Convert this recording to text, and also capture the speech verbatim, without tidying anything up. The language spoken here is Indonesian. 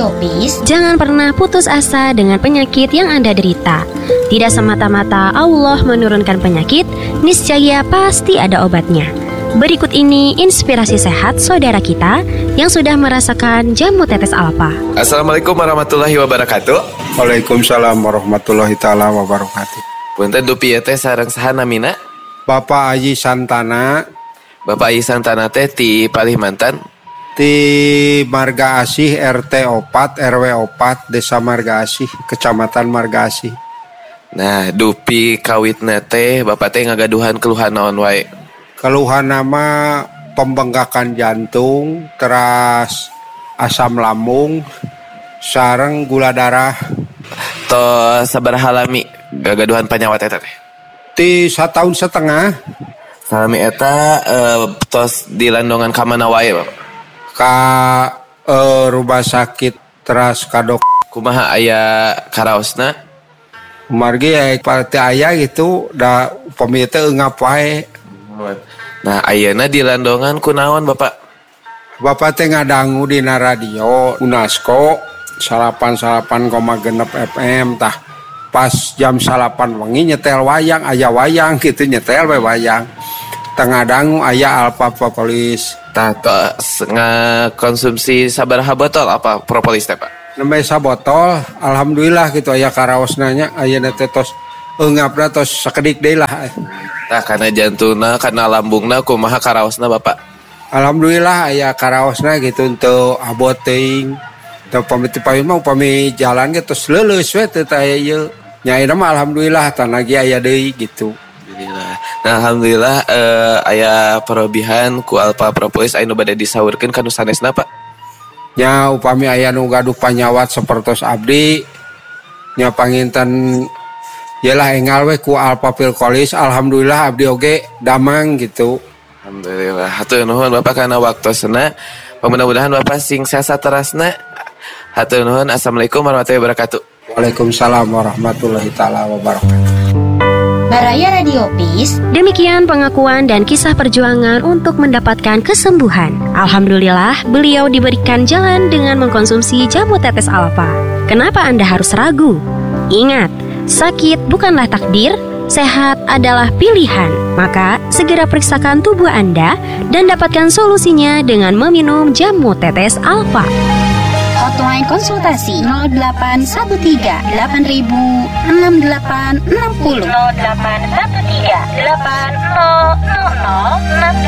Radio Peace, jangan pernah putus asa dengan penyakit yang Anda derita. Tidak semata-mata Allah menurunkan penyakit, niscaya pasti ada obatnya. Berikut ini inspirasi sehat saudara kita yang sudah merasakan jamu tetes alfa. Assalamualaikum warahmatullahi wabarakatuh. Waalaikumsalam warahmatullahi taala wabarakatuh. Punten dupi teh sareng saha namina? Bapak Aji Santana. Bapak Aji Santana teh ti Kalimantan. Di Marga Asih R T opat R W opat Desa Marga Asih, Kecamatan Marga Asih. Nah, dupi kawitna teh Bapak teh ngagaduhan keluhan naon wae? Keluhan nama pembengkakan jantung, teras asam lambung, sareng gula darah. To sabaraha lami gagaduhan panyawat eta teh? Ti satahun setengah. Salami eta uh, tos dilandongan ka mana wae, Bapak? Ka uh, rumah sakit teras kadok. Kumaha aya karaosna? Margi ya parti aya gitu, da upami teh eungap wae. Nah, ayeuna dilandongan kunaon, Bapak? Bapak teh ngadangu dina radio UNESCO salapan koma genep F M tah. Pas jam salapan wengi nyetel wayang, aya wayang gitu nyetel we wayang. Tengah dangu aya Alpha Propolis. Tah ngakonsumsi sabaraha botol apa propolis teh, Pak? Nembe sabotol, alhamdulillah gitu aya karaosna nya, ayeuna teh tos eungapna tos sakedik deui lah. Tah kana jantungna, kana lambungna kumaha karaosna, Bapak? Alhamdulillah aya karaosna gitu untuk abot teuing. Teu pami teu pami mah upami jalan ge tos leuleus we teu aya ieu. Nya ayeuna mah alhamdulillah tanagi aya deui gitu. Alhamdulillah. Nah, alhamdulillah uh, aya parobihan ku Alpha Propolis anu bade disaurkeun ka nu sanesna, Pak. Nya upami aya nu gaduh panyawat sapertos abdi, nya panginten yalah engal we ku Alpha Propolis, alhamdulillah abdi oge damang gitu. Alhamdulillah. Hatur nuhun Bapak kana waktosna. Mudah-mudahan Bapak sing sehat terasna. Hatur nuhun. Assalamualaikum warahmatullahi wabarakatuh. Waalaikumsalam warahmatullahi taala wabarakatuh. Baraya Radio Peace. Demikian pengakuan dan kisah perjuangan untuk mendapatkan kesembuhan. Alhamdulillah, beliau diberikan jalan dengan mengkonsumsi jamu tetes alfa. Kenapa Anda harus ragu? Ingat, sakit bukanlah takdir, sehat adalah pilihan. Maka, segera periksakan tubuh Anda dan dapatkan solusinya dengan meminum jamu tetes alfa. Hotline konsultasi nol delapan satu tiga delapan ribu enam delapan enam nol nol delapan satu tiga delapan nol nol nol enam